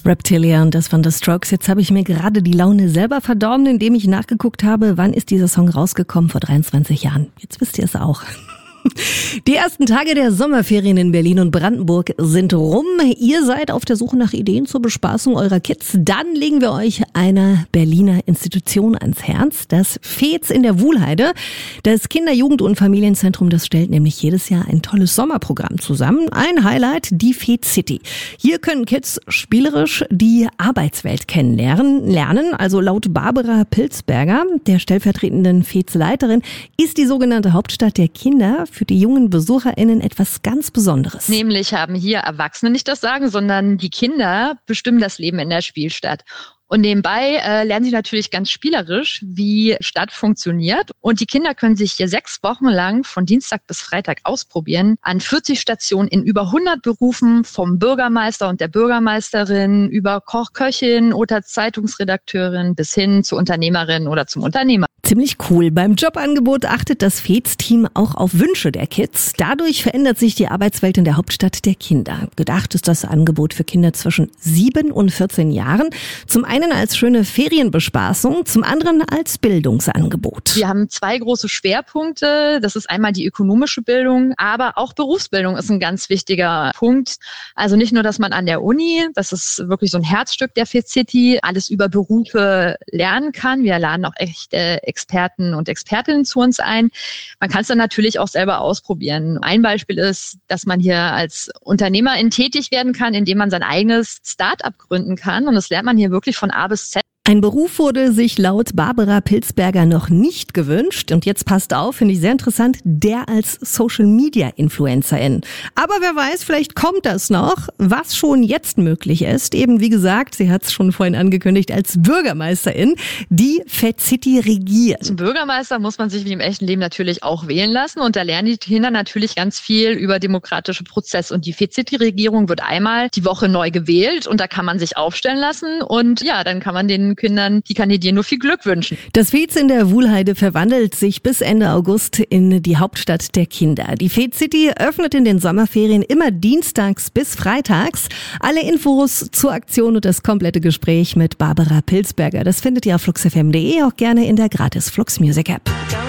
Reptilian, das waren The Strokes. Jetzt habe ich mir gerade die Laune selber verdorben, indem ich nachgeguckt habe, wann ist dieser Song rausgekommen? Vor 23 Jahren. Jetzt wisst ihr es auch. Die ersten Tage der Sommerferien in Berlin und Brandenburg sind rum. Ihr seid auf der Suche nach Ideen zur Bespaßung eurer Kids. Dann legen wir euch eine Berliner Institution ans Herz, das FEZ in der Wuhlheide. Das Kinder-, Jugend- und Familienzentrum, das stellt nämlich jedes Jahr ein tolles Sommerprogramm zusammen. Ein Highlight, die FEZ City. Hier können Kids spielerisch die Arbeitswelt kennenlernen. Also laut Barbara Pilzberger, der stellvertretenden FEZ-Leiterin, ist die sogenannte Hauptstadt der Kinder für die jungen BesucherInnen etwas ganz Besonderes. Nämlich haben hier Erwachsene nicht das Sagen, sondern die Kinder bestimmen das Leben in der Spielstadt. Und nebenbei lernen sie natürlich ganz spielerisch, wie Stadt funktioniert. Und die Kinder können sich hier 6 Wochen lang von Dienstag bis Freitag ausprobieren an 40 Stationen in über 100 Berufen, vom Bürgermeister und der Bürgermeisterin über Koch, Köchin oder Zeitungsredakteurin bis hin zur Unternehmerin oder zum Unternehmer. Ziemlich cool. Beim Jobangebot achtet das FEZ-Team auch auf Wünsche der Kids. Dadurch verändert sich die Arbeitswelt in der Hauptstadt der Kinder. Gedacht ist das Angebot für Kinder zwischen 7 und 14 Jahren. Zum einen als schöne Ferienbespaßung, zum anderen als Bildungsangebot. Wir haben 2 große Schwerpunkte. Das ist einmal die ökonomische Bildung, aber auch Berufsbildung ist ein ganz wichtiger Punkt. Also nicht nur, dass man an der Uni, das ist wirklich so ein Herzstück der FEZ City, alles über Berufe lernen kann. Wir laden auch echte Experten und Expertinnen zu uns ein. Man kann es dann natürlich auch selber ausprobieren. Ein Beispiel ist, dass man hier als Unternehmerin tätig werden kann, indem man sein eigenes Start-up gründen kann. Und das lernt man hier wirklich von A bis Z. Ein Beruf wurde sich laut Barbara Pilzberger noch nicht gewünscht. Und jetzt passt auf, finde ich sehr interessant, der als Social-Media-Influencerin. Aber wer weiß, vielleicht kommt das noch, was schon jetzt möglich ist. Eben wie gesagt, sie hat es schon vorhin angekündigt, als Bürgermeisterin, die FEZ City regiert. Zum Bürgermeister muss man sich wie im echten Leben natürlich auch wählen lassen. Und da lernen die Kinder natürlich ganz viel über demokratische Prozesse. Und die FEZ City-Regierung wird einmal die Woche neu gewählt. Und da kann man sich aufstellen lassen. Und ja, dann kann man den Kindern, die kandidieren, nur viel Glück wünschen. Das FEZ in der Wuhlheide verwandelt sich bis Ende August in die Hauptstadt der Kinder. Die FEZ City öffnet in den Sommerferien immer dienstags bis freitags. Alle Infos zur Aktion und das komplette Gespräch mit Barbara Pilzberger, das findet ihr auf fluxfm.de, auch gerne in der gratis Flux Music App.